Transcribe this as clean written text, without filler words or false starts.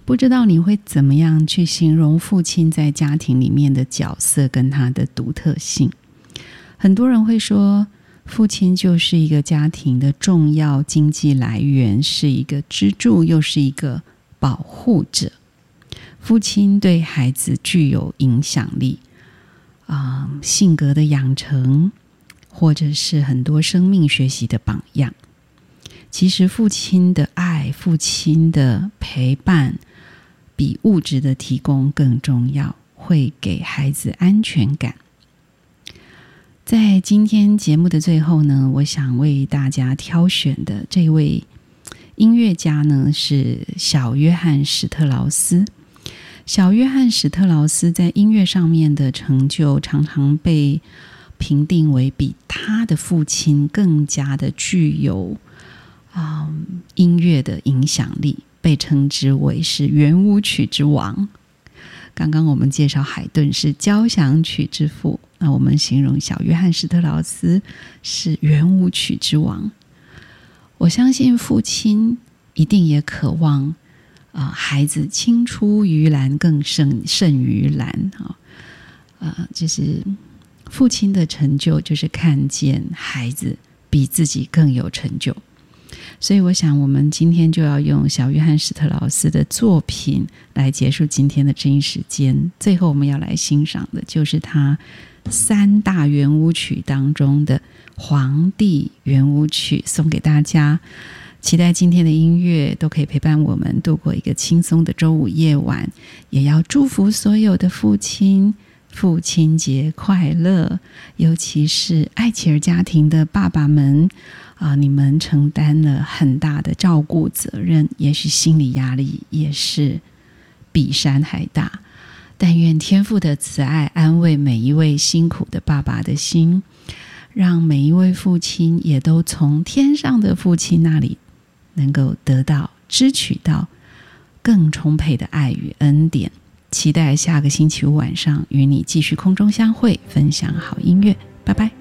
不知道你会怎么样去形容父亲在家庭里面的角色跟他的独特性？很多人会说，父亲就是一个家庭的重要经济来源，是一个支柱，又是一个保护者。父亲对孩子具有影响力，性格的养成，或者是很多生命学习的榜样。其实父亲的爱，父亲的陪伴，比物质的提供更重要，会给孩子安全感。在今天节目的最后呢，我想为大家挑选的这位音乐家呢，是小约翰史特劳斯。小约翰史特劳斯在音乐上面的成就，常常被评定为比他的父亲更加的具有音乐的影响力，被称之为是圆舞曲之王。刚刚我们介绍海顿是交响曲之父，那我们形容小约翰史特劳斯是圆舞曲之王。我相信父亲一定也渴望孩子青出于蓝更胜于蓝。就是父亲的成就就是看见孩子比自己更有成就。所以我想我们今天就要用小约翰史特劳斯的作品来结束今天的知音时间。最后我们要来欣赏的就是他3大圆舞曲当中的皇帝圆舞曲，送给大家。期待今天的音乐都可以陪伴我们度过一个轻松的周五夜晚，也要祝福所有的父亲，父亲节快乐，尤其是爱企鹅家庭的爸爸们你们承担了很大的照顾责任，也许心理压力也是比山还大。但愿天父的慈爱安慰每一位辛苦的爸爸的心，让每一位父亲也都从天上的父亲那里能够得到支取到更充沛的爱与恩典。期待下个星期五晚上与你继续空中相会，分享好音乐。拜拜。